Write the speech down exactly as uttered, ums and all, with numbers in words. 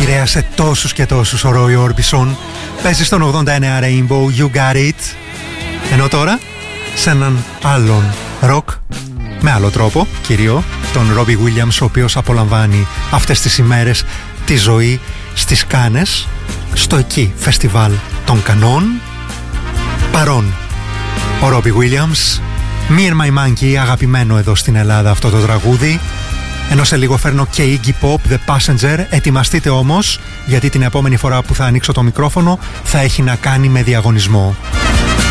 επηρέασε τόσους και τόσους ο Roy Orbison. Παίζει στον ογδόντα εννέα Rainbow, You Got It. Ενώ τώρα, σε έναν άλλον ροκ, με άλλο τρόπο, κυρίω, τον Robbie Williams, ο οποίος απολαμβάνει αυτές τις ημέρες τη ζωή στις Κάνες, στο εκεί φεστιβάλ των Κανών. Παρόν ο Robbie Williams, Me and My Monkey, αγαπημένο εδώ στην Ελλάδα αυτό το τραγούδι. Ενώ σε λίγο φέρνω και Iggy Pop, The Passenger. Ετοιμαστείτε όμως, γιατί την επόμενη φορά που θα ανοίξω το μικρόφωνο θα έχει να κάνει με διαγωνισμό.